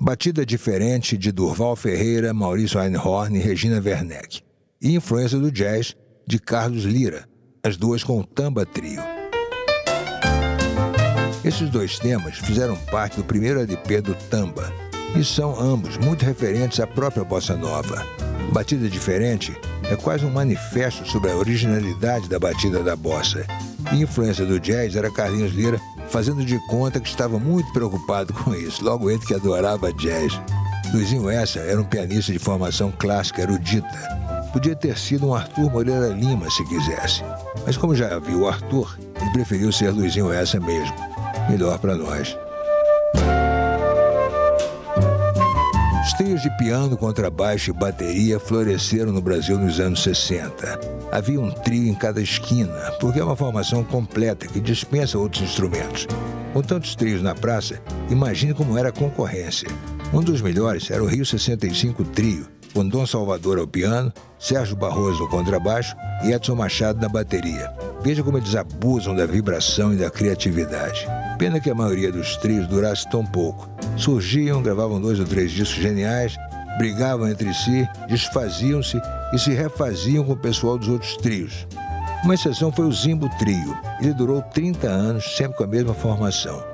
Batida diferente de Durval Ferreira, Maurício Einhorn e Regina Werneck. E influência do jazz de Carlos Lyra, as duas com o Tamba Trio. Esses dois temas fizeram parte do primeiro LP do Tamba e são ambos muito referentes à própria bossa nova. Batida diferente é quase um manifesto sobre a originalidade da batida da bossa. E influência do jazz era Carlinhos Lyra fazendo de conta que estava muito preocupado com isso, logo ele que adorava jazz. Luizinho Essa era um pianista de formação clássica erudita. Podia ter sido um Arthur Moreira Lima se quisesse, mas como já havia o Arthur, ele preferiu ser Luizinho Essa mesmo. Melhor para nós. Os trios de piano, contrabaixo e bateria floresceram no Brasil nos anos 60. Havia um trio em cada esquina, porque é uma formação completa que dispensa outros instrumentos. Com tantos trios na praça, imagine como era a concorrência. Um dos melhores era o Rio 65 Trio, com Dom Salvador ao piano, Sérgio Barroso ao contrabaixo e Edson Machado na bateria. Veja como eles abusam da vibração e da criatividade. Pena que a maioria dos trios durasse tão pouco. Surgiam, gravavam 2 ou 3 discos geniais, brigavam entre si, desfaziam-se e se refaziam com o pessoal dos outros trios. Uma exceção foi o Zimbo Trio. Ele durou 30 anos, sempre com a mesma formação.